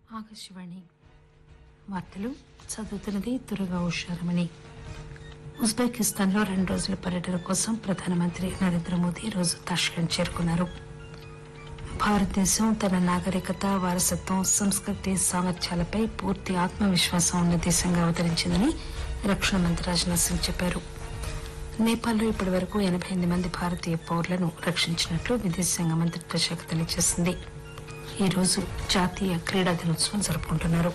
ఆకాశవాణి వార్తలు చదువుతున్నది దుర్గా ఉషారమణి. ఉజ్బెకిస్తాన్లో 2 రోజుల పర్యటన కోసం ప్రధానమంత్రి నరేంద్ర మోదీ ఈరోజు తాష్కెంట్ చేరుకున్నారు. భారతదేశం తన నాగరికత, వారసత్వం, సంస్కృతి, సామర్థ్యాలపై పూర్తి ఆత్మవిశ్వాసం ఉన్న దేశంగా అవతరించిందని రక్షణ మంత్రి రాజ్నాథ్ సింగ్ చెప్పారు. నేపాల్లో ఇప్పటి వరకు 88 మంది భారతీయ పౌరులను రక్షించినట్లు విదేశాంగ మంత్రిత్వ శాఖ తెలియజేసింది. ఈ రోజు జాతీయ క్రీడా దినోత్సవం జరుపుకుంటున్నారు.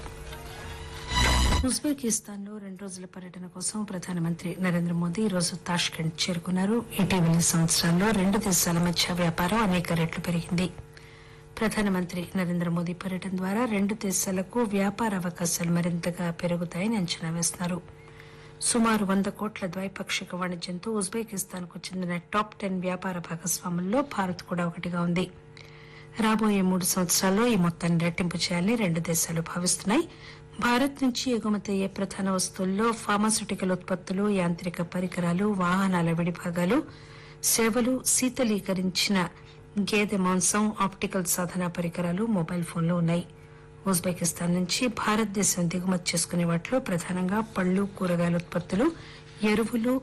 ఉజ్బెకిస్తాన్లో 2 రోజుల పర్యటన కోసం ప్రధానమంత్రి నరేంద్ర మోదీ ఈరోజు తాష్కెంట్ చేరుకున్నారు. ఇటీవలి సంవత్సరాల్లో 2 దేశాల మధ్య వ్యాపారం అనేక రెట్లు పెరిగింది. ప్రధానమంత్రి నరేంద్ర మోదీ పర్యటన ద్వారా 2 దేశాలకు వ్యాపార అవకాశాలు మరింతగా పెరుగుతాయని అంచనా వేస్తున్నారు. సుమారు 100 కోట్ల ద్వైపాక్షిక వాణిజ్యంతో ఉజ్బెకిస్తాన్ కు చెందిన టాప్ 10 వ్యాపార భాగస్వాముల్లో భారత్ కూడా ఒకటిగా ఉంది. రాబోయే 3 సంవత్సరాల్లో ఈ మొత్తాన్ని రెట్టింపు చేయాలని 2 దేశాలు భావిస్తున్నాయి. భారత్ నుంచి ఎగుమతి అయ్యే ప్రధాన వస్తువుల్లో ఫార్మాస్యూటికల్ ఉత్పత్తులు, యాంత్రిక పరికరాలు, వాహనాల విడిభాగాలు, సేవలు, శీతలీకరించిన గేదె మాంసం, ఆప్టికల్ సాధన పరికరాలు, మొబైల్ ఫోన్లు ఉన్నాయి. ఉజ్బెకిస్తాన్ నుంచి భారతదేశం దిగుమతి చేసుకునే వాటిలో ప్రధానంగా పళ్లు, కూరగాయల ఉత్పత్తులు, ఎరువులు,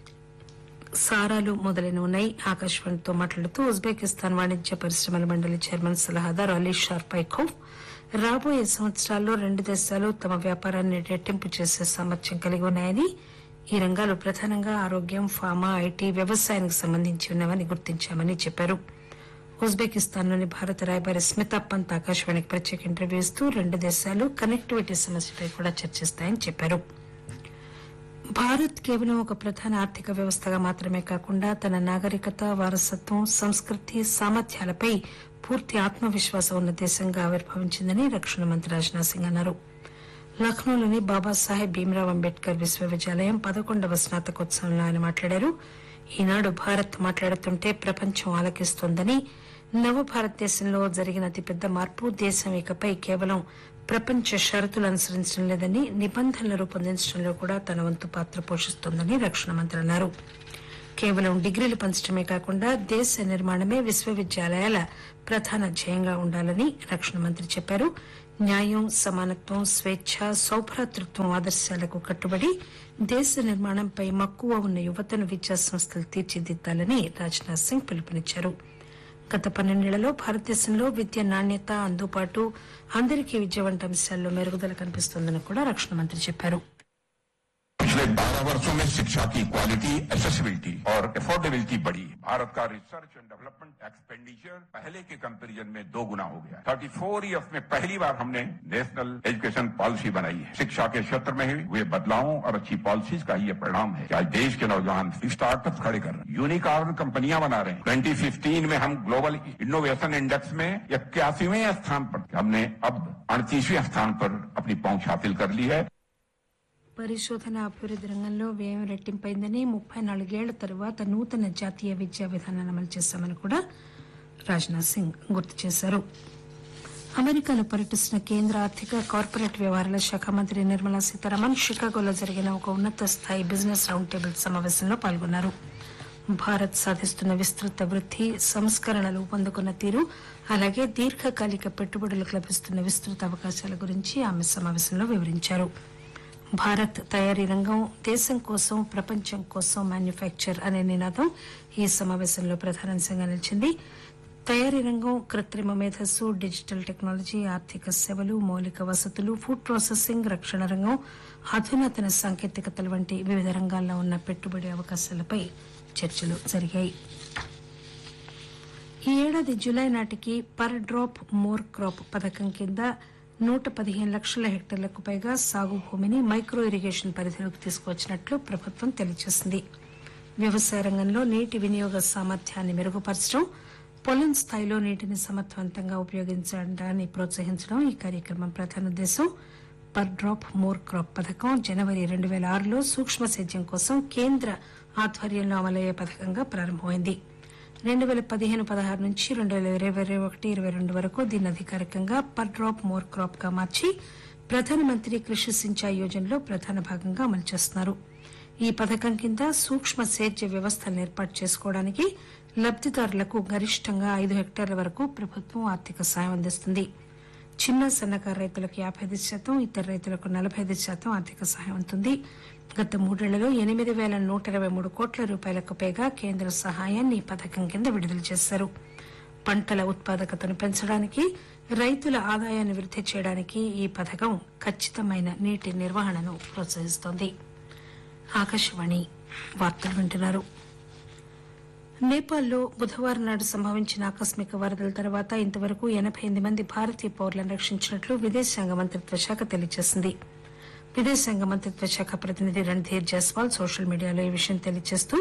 సారాలు మొదలైన ఉన్నాయి. ఆకాశవాణితో మాట్లాడుతూ ఉజ్బెకిస్తాన్ వాణిజ్య పరిశ్రమల మండలి చైర్మన్ సలహాదారు అలీ షార్పైకోవ్ రాబోయే సంవత్సరాల్లో 2 దేశాలు తమ వ్యాపారాన్ని రెట్టింపు చేసే సామర్థ్యం కలిగి ఉన్నాయని, ఈ రంగాలు ప్రధానంగా ఆరోగ్యం, ఫార్మా, ఐటీ, వ్యవసాయానికి సంబంధించి ఉన్నవని గుర్తించామని చెప్పారు. ఉజ్బెకిస్తాన్లోని భారత రాయబారి స్మితా పంత్ ఆకాశవాణికి ప్రత్యేక ఇంటర్వ్యూ ఇస్తూ 2 దేశాలు కనెక్టివిటీ సమస్యపై కూడా చర్చిస్తాయని చెప్పారు. భారత్ కేవలం ఒక ప్రధాన ఆర్థిక వ్యవస్థగా మాత్రమే కాకుండా తన నాగరికత, వారసత్వం, సంస్కృతి, సామర్థ్యాలపై పూర్తి ఆత్మవిశ్వాసం ఉన్న దేశంగా ఆవిర్భవించిందని రక్షణ మంత్రి రాజ్నాథ్ సింగ్ అన్నారు. లక్నోలోని బాబాసాహెబ్ భీమ్రావ్ అంబేద్కర్ విశ్వవిద్యాలయం 11వ స్నాతకోత్సవంలో ఆయన మాట్లాడారు. ఈనాడు భారత్ మాట్లాడుతుంటే ప్రపంచం ఆలకిస్తోందని, నవ భారతదేశంలో జరిగిన అతిపెద్ద మార్పు దేశం ఇకపై కేవలం ప్రపంచ షరతులు అనుసరించడం లేదని, నిబంధనలు రూపొందించడంలో కూడా తన వంతు పాత్ర పోషిస్తోందని రక్షణ మంత్రి అన్నారు. కేవలం డిగ్రీలు పంచడమే కాకుండా దేశ నిర్మాణమే విశ్వవిద్యాలయాల ప్రధాన ధ్యేయంగా ఉండాలని రక్షణ మంత్రి చెప్పారు. న్యాయం, సమానత్వం, స్వేచ్ఛ, సౌభ్రాతృత్వం ఆదర్శాలకు కట్టుబడి దేశ నిర్మాణంపై మక్కువ ఉన్న యువతను విద్యా సంస్థలు తీర్చిదిద్దాలని రాజ్నాథ్ సింగ్ పిలుపునిచ్చారు. గత 12 ఏళ్లలో భారతదేశంలో విద్య నాణ్యత, అందుబాటు, అందరికీ విద్య వంటి అంశాల్లో మెరుగుదల కనిపిస్తోందని కూడా రక్షణ మంత్రి చెప్పారు. पिछले 12 वर्षों में शिक्षा की क्वालिटी, एसेसिबिलिटी और अफोर्डेबिलिटी बढ़ी। भारत का रिसर्च एंड डेवलपमेंट एक्सपेंडिचर पहले के कंपैरिजन में 2 गुना हो गया। 34 ईयर्स में पहली बार हमने नेशनल एजुकेशन पॉलिसी बनाई है। शिक्षा के क्षेत्र में हुए बदलावों और अच्छी पॉलिसीज का ये परिणाम है कि आज देश के नौजवान स्टार्टअप खड़े कर रहे हैं, यूनिकॉर्न कंपनियां बना रहे हैं। 2015 में हम ग्लोबल इनोवेशन इंडेक्स में 81वें स्थान पर, हमने अब 38वें स्थान पर अपनी पहुंच हासिल कर ली है। పరిశోధన అభివృద్ది రంగంలో వ్యయం రెట్టింపైందని, 34 ఏళ్ల తరువాత నూతన జాతీయ విద్యా విధానాన్ని అమలు చేశామని కూడా రాజ్నాథ్ సింగ్ గుర్తు చేశారు. అమెరికాలో పర్యటిస్తున్న కేంద్ర ఆర్థిక, కార్పొరేట్ వ్యవహారాల శాఖ మంత్రి నిర్మలా సీతారామన్ షికాగోలో జరిగిన ఒక ఉన్నత స్థాయి బిజినెస్ రౌండ్ టేబుల్ సమావేశంలో పాల్గొన్నారు. భారత్ సాధిస్తున్న విస్తృత వృద్ధి, సంస్కరణలు పొందుకున్న తీరు, అలాగే దీర్ఘకాలిక పెట్టుబడులకు లభిస్తున్న విస్తృత అవకాశాల గురించి ఆమె సమావేశంలో వివరించారు. భారత్ తయారీ రంగం దేశం కోసం, ప్రపంచం కోసం మ్యానుఫ్యాక్చర్ అనే నినాదం ఈ సమావేశంలో ప్రధానాంశంగా నిలిచింది. తయారీ రంగం, కృత్రిమ మేధస్సు, డిజిటల్ టెక్నాలజీ, ఆర్థిక సేవలు, మౌలిక వసతులు, ఫుడ్ ప్రాసెసింగ్, రక్షణ రంగం, అధునాతన సాంకేతికతల వంటి వివిధ రంగాల్లో ఉన్న పెట్టుబడి అవకాశాలపై చర్చలు జరిగాయి. ఈ ఏడాది జులై నాటికి పర్ డ్రాప్ మోర్ క్రాప్ పథకం కింద 115 లక్షల హెక్టార్లకు పైగా సాగు భూమిని మైక్రో ఇరిగేషన్ పరిధిలోకి తీసుకువచ్చినట్లు ప్రభుత్వం తెలియజేసింది. వ్యవసాయ రంగంలో నీటి వినియోగ సామర్థ్యాన్ని మెరుగుపరచడం, పొలం స్థాయిలో నీటిని సమర్థవంతంగా ఉపయోగించడాన్ని ప్రోత్సహించడం ఈ కార్యక్రమం ప్రధాన ఉద్దేశం. పర్ డ్రాప్ మోర్ క్రాప్ పథకం జనవరి 2006లో సూక్ష్మ సేద్యం కోసం కేంద్ర ఆధ్వర్యంలో అమలయ్యే పథకంగా ప్రారంభమైంది. 2015-16 నుంచి 2021-22 వరకు దీన్ని అధికారికంగా పర్ డ్రాప్ మోర్ క్రాప్ గా మార్చి ప్రధానమంత్రి కృషి సించాయి యోజనలో ప్రధాన భాగంగా అమలు చేస్తున్నారు. ఈ పథకం కింద సూక్ష్మ సేద్య వ్యవస్థలను ఏర్పాటు చేసుకోవడానికి లబ్దిదారులకు గరిష్టంగా 5 హెక్టార్ల వరకు ప్రభుత్వం ఆర్థిక సాయం అందిస్తుంది. చిన్న సన్నకారు రైతులకు 55%, ఇతర రైతులకు 45% ఆర్థిక సహాయం ఉంటుంది. గత 3 ఏళ్లలో 8,123 కోట్ల రూపాయలకు పైగా కేంద్ర సహాయాన్ని ఈ పథకం కింద విడుదల చేశారు. పంటల ఉత్పాదకతను పెంచడానికి, రైతుల ఆదాయాన్ని వృద్ధి చేయడానికి ఈ పథకం ఖచ్చితమైన నీటి నిర్వహణను ప్రోత్సహిస్తోంది. ఆకాశవాణి వార్తలు వింటున్నారు. నేపాల్లో బుధవారం నాడు సంభవించిన ఆకస్మిక వరదల తర్వాత ఇంతవరకు 88 మంది భారతీయ పౌరులను రక్షించినట్లు విదేశాంగ మంత్రిత్వ శాఖ తెలియజేసింది. విదేశాంగ మంత్రిత్వ శాఖ ప్రతినిధి రణ్ధీర్ జైస్వాల్ సోషల్ మీడియాలో ఈ విషయం తెలియజేస్తూ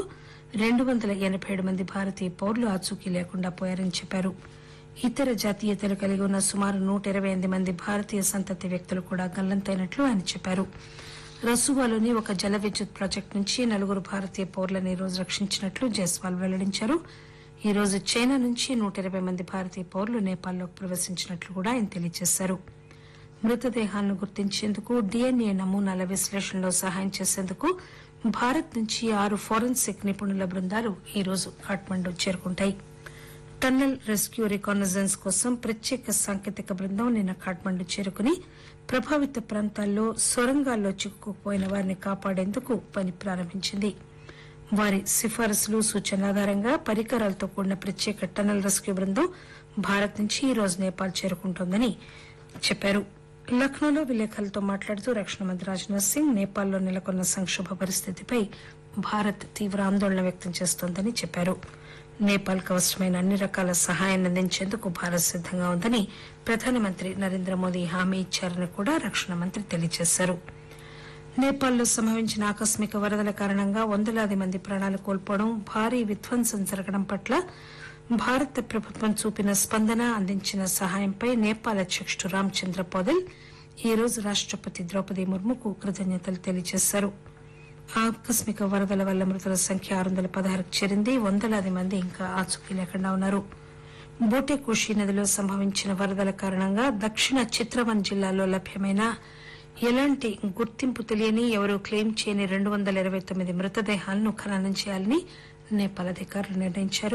287 మంది భారతీయ పౌరులు ఆచూకీ లేకుండా పోయారని చెప్పారు. ఇతర జాతీయతలు కలిగి ఉన్న సుమారు 128 మంది భారతీయ సంతతి వ్యక్తులు కూడా గల్లంతైనట్లు ఆయన చెప్పారు. రసువాలోని ఒక జల విద్యుత్ ప్రాజెక్టు నుంచి 4 భారతీయ పౌరులను ఈ రోజు రక్షించినట్లు జైస్వాల్ వెల్లడించారు. ఈ రోజు చైనా నుంచి 120 మంది భారతీయ పౌరులు నేపాల్లోకి ప్రవేశించినట్లు కూడా ఆయన తెలియజేశారు. మృతదేహాలను గుర్తించేందుకు, డిఎన్ఏ నమూనాల విశ్లేషణలో సహాయం చేసేందుకు భారత్ నుంచి 6 ఫోరెన్సిక్ నిపుణుల బృందాలు ఈ రోజు కాఠ్మండూ చేరుకుంటాయి. టన్నల్ రెస్క్యూ రికానజెన్స్ కోసం ప్రత్యేక సాంకేతిక బృందం నిన్న కాఠ్మండూ చేరుకుని ప్రభావిత ప్రాంతాల్లో సొరంగాల్లో చిక్కుకుపోయిన వారిని కాపాడేందుకు పని ప్రారంభించింది. వారి సిఫారసులు, సూచనల ఆధారంగా పరికరాలతో కూడిన ప్రత్యేక టన్నల్ రెస్క్యూ బృందం భారత్ నుంచి ఈ రోజు నేపాల్ చేరుకుంటోందని చెప్పారు. లక్నోలో విలేకరులతో మాట్లాడుతూ రక్షణ మంత్రి రాజ్నాథ్ సింగ్ నేపాల్లో నెలకొన్న సంక్షోభ పరిస్థితిపై భారత్ తీవ్ర ఆందోళన వ్యక్తం చేస్తోందని చెప్పారు. నేపాల్కు అవసరమైన అన్ని రకాల సహాయాన్ని అందించేందుకు భారత్ సిద్దంగా ఉందని ప్రధానమంత్రి నరేంద్ర మోదీ హామీ ఇచ్చారని కూడా రక్షణ మంత్రి తెలియజేశారు. నేపాల్లో సంభవించిన ఆకస్మిక వరదల కారణంగా వందలాది మంది ప్రాణాలు కోల్పోవడం, భారీ విధ్వంసం జరగడం పట్ల భారత ప్రభుత్వం చూపిన స్పందన, అందించిన సహాయంపై నేపాల్ అధ్యకుడు రామచంద్ర పౌదెల్ ఈ రోజు రాష్టపతి ద్రౌపది ముర్ముకు కృతజ్ఞతలు తెలియజేశారు. ఆకస్మిక వరదల వల్ల మృతుల సంఖ్య 616కు చేరింది. వందలాది మంది ఇంకా ఆచూకీ లేకుండా ఉన్నారు. బోటెకోషి నదిలో సంభవించిన వరదల కారణంగా దక్షిణ చిత్రవన్ జిల్లాలో లభ్యమైన ఎలాంటి గుర్తింపు తెలియని, ఎవరూ క్లెయిమ్ చేయని 229 మృతదేహాలను ఖననం చేయాలని నేపాల్ అధికారులు నిర్ణయించారు.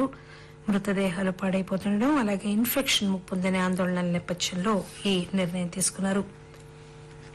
మృతదేహాలు పాడైపోతుండడం, అలాగే ఇన్ఫెక్షన్ ముప్పుందనే ఆందోళనల నేపథ్యంలో ఈ నిర్ణయం తీసుకున్నారు.